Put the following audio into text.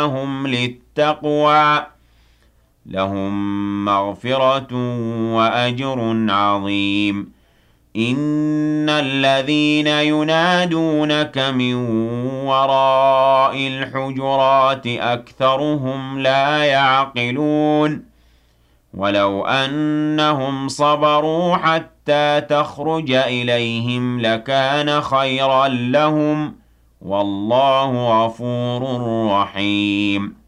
وأقربهم للتقوى لهم مغفرة وأجر عظيم إن الذين ينادونك من وراء الحجرات أكثرهم لا يعقلون ولو أنهم صبروا حتى تخرج إليهم لكان خيرا لهم والله غفور رحيم